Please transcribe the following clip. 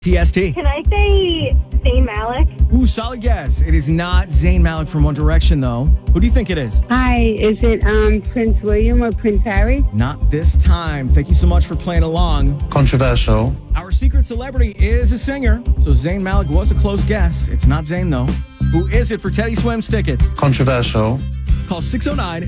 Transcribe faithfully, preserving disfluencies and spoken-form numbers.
T S T. Can I say Zayn Malik? Ooh, solid guess. It is not Zayn Malik from One Direction, though. Who do you think it is? Hi, is it um Prince William or Prince Harry? Not this time. Thank you so much for playing along. Controversial. Our secret celebrity is a singer, so Zayn Malik was a close guess. It's not Zayn, though. Who is it for Teddy Swims tickets? Controversial. Call six oh nine